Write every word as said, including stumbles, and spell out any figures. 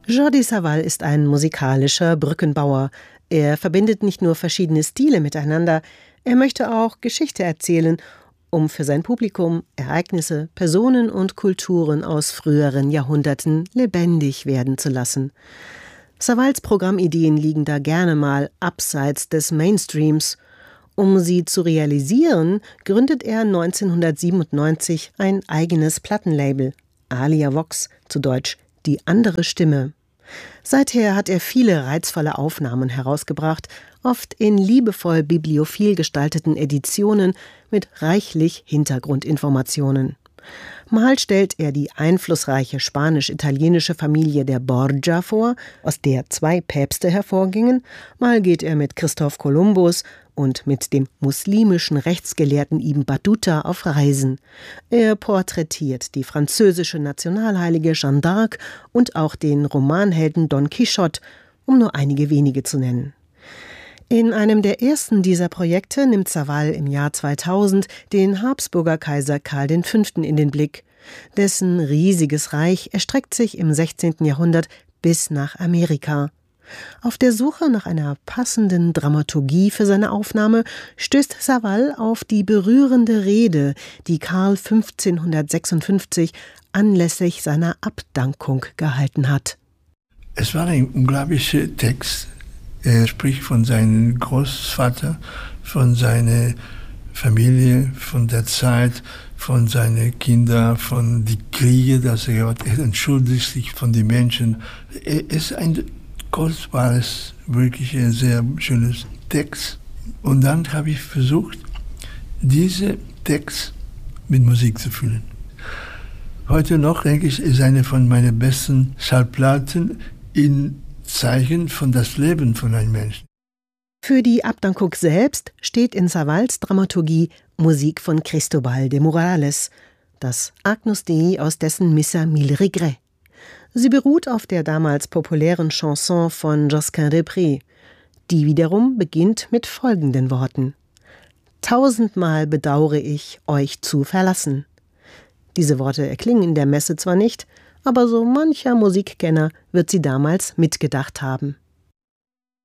Jordi Savall ist ein musikalischer Brückenbauer. Er verbindet nicht nur verschiedene Stile miteinander, er möchte auch Geschichte erzählen, um für sein Publikum Ereignisse, Personen und Kulturen aus früheren Jahrhunderten lebendig werden zu lassen. Savalls Programmideen liegen da gerne mal abseits des Mainstreams. Um sie zu realisieren, gründet er neunzehnhundertsiebenundneunzig ein eigenes Plattenlabel, Alia Vox, zu Deutsch Die andere Stimme. Seither hat er viele reizvolle Aufnahmen herausgebracht, oft in liebevoll bibliophil gestalteten Editionen mit reichlich Hintergrundinformationen. Mal stellt er die einflussreiche spanisch-italienische Familie der Borgia vor, aus der zwei Päpste hervorgingen, mal geht er mit Christoph Kolumbus und mit dem muslimischen Rechtsgelehrten Ibn Battuta auf Reisen. Er porträtiert die französische Nationalheilige Jeanne d'Arc und auch den Romanhelden Don Quixote, um nur einige wenige zu nennen. In einem der ersten dieser Projekte nimmt Savall im Jahr zweitausend den Habsburger Kaiser Karl der Fünfte in den Blick. Dessen riesiges Reich erstreckt sich im sechzehnten Jahrhundert bis nach Amerika. Auf der Suche nach einer passenden Dramaturgie für seine Aufnahme stößt Savall auf die berührende Rede, die Karl fünfzehnhundertsechsundfünfzig anlässlich seiner Abdankung gehalten hat. Es war ein unglaublicher Text. Er spricht von seinem Großvater, von seiner Familie, von der Zeit, von seinen Kindern, von den Kriegen, dass er hat. Er entschuldigt sich von den Menschen. Er ist ein kostbares, wirklich ein sehr schönes Text. Und dann habe ich versucht, diesen Text mit Musik zu füllen. Heute noch, denke ich, ist eine von meinen besten Schallplatten in Zeichen von das Leben von einem Menschen. Für die Abdankung selbst steht in Savalls Dramaturgie Musik von Cristobal de Morales, das Agnus Dei aus dessen Missa Mille Regrets. Sie beruht auf der damals populären Chanson von Josquin des Prez. Die wiederum beginnt mit folgenden Worten: Tausendmal bedaure ich, euch zu verlassen. Diese Worte erklingen in der Messe zwar nicht, aber so mancher Musikkenner wird sie damals mitgedacht haben.